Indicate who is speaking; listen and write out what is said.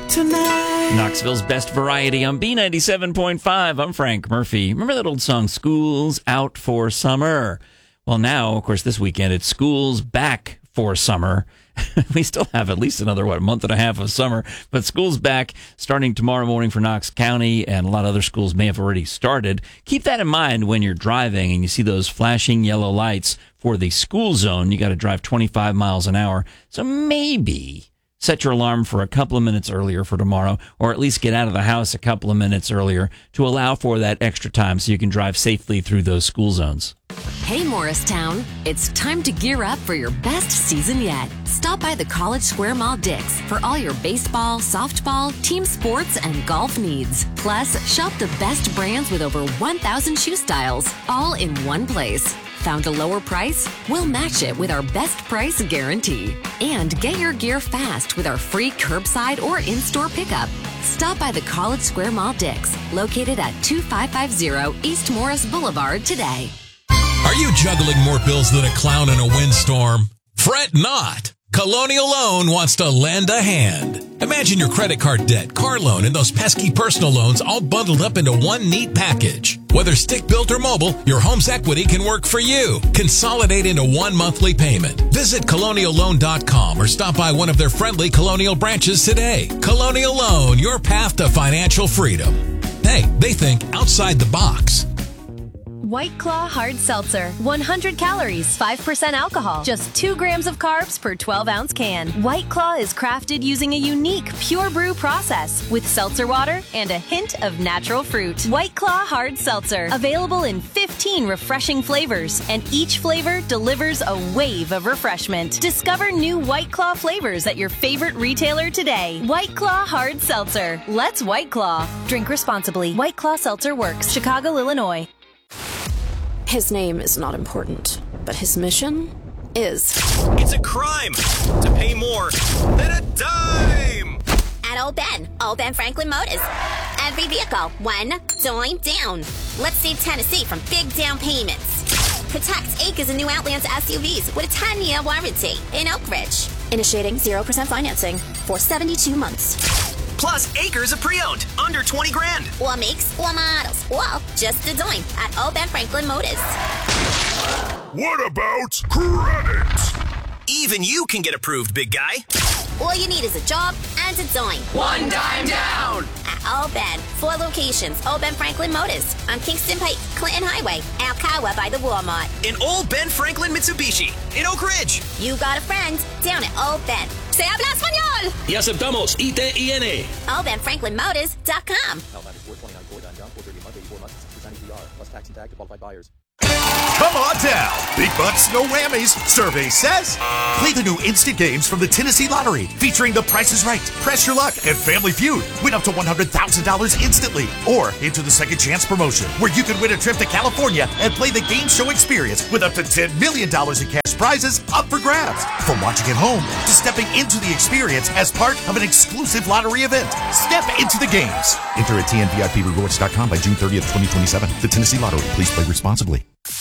Speaker 1: tonight.
Speaker 2: Knoxville's best variety on B97.5. I'm Frank Murphy. Remember that old song, School's Out for Summer? Well, now, of course, this weekend, it's School's Back for Summer. We still have at least another, month and a half of summer. But school's back starting tomorrow morning for Knox County, and a lot of other schools may have already started. Keep that in mind when you're driving and you see those flashing yellow lights for the school zone. You got to drive 25 miles an hour. So maybe set your alarm for a couple of minutes earlier for tomorrow, or at least get out of the house a couple of minutes earlier to allow for that extra time so you can drive safely through those school zones.
Speaker 3: Hey, Morristown, it's time to gear up for your best season yet. Stop by the College Square Mall Dick's for all your baseball, softball, team sports, and golf needs. Plus, shop the best brands with over 1,000 shoe styles, all in one place. Found a lower price? We'll match it with our best price guarantee. And get your gear fast with our free curbside or in-store pickup. Stop by the College Square Mall Dick's, located at 2550 East Morris Boulevard today.
Speaker 4: Are you juggling more bills than a clown in a windstorm? Fret not. Colonial Loan wants to lend a hand. Imagine your credit card debt, car loan, and those pesky personal loans all bundled up into one neat package. Whether stick-built or mobile, your home's equity can work for you. Consolidate into one monthly payment. Visit colonialloan.com or stop by one of their friendly Colonial branches today. Colonial Loan, your path to financial freedom. Hey, they think outside the box.
Speaker 5: White Claw Hard Seltzer. 100 calories, 5% alcohol, just 2 grams of carbs per 12-ounce can. White Claw is crafted using a unique pure brew process with seltzer water and a hint of natural fruit. White Claw Hard Seltzer. Available in 15 refreshing flavors, and each flavor delivers a wave of refreshment. Discover new White Claw flavors at your favorite retailer today. White Claw Hard Seltzer. Let's White Claw. Drink responsibly. White Claw Seltzer Works. Chicago, Illinois.
Speaker 6: His name is not important, but his mission is.
Speaker 7: It's a crime to pay more than a dime.
Speaker 8: At Old Ben Franklin Motors. Every vehicle, one dime down. Let's save Tennessee from big down payments. Protect acres of new Outlands SUVs with a 10-year warranty in Oak Ridge.
Speaker 6: Initiating 0% financing for 72 months.
Speaker 7: Plus acres of pre-owned, under 20 grand.
Speaker 8: Or makes, or models, or just a dime at Old Ben Franklin Motors.
Speaker 9: What about credit?
Speaker 7: Even you can get approved, big guy.
Speaker 8: All you need is a job and a dime.
Speaker 7: One dime down.
Speaker 8: At Old Ben, 4 locations. Old Ben Franklin Motors on Kingston Pike, Clinton Highway, Alcoa by the Walmart.
Speaker 7: In Old Ben Franklin Mitsubishi, in Oak Ridge.
Speaker 8: You got a friend down at Old Ben. Se habla español.
Speaker 10: Y aceptamos ITIN.
Speaker 8: OldBenFranklinMotors.com.
Speaker 9: Come on down. Big bucks, no whammies. Survey says. Play the new instant games from the Tennessee Lottery, featuring The Price is Right, Press Your Luck, and Family Feud. Win up to $100,000 instantly. Or into the Second Chance promotion, where you can win a trip to California and play the game show experience with up to $10 million in cash prizes up for grabs. From watching at home to stepping into the experience as part of an exclusive lottery event. Step into the games. Enter at TNVIPRewards.com by June 30th, 2027. The Tennessee Lottery. Please play responsibly.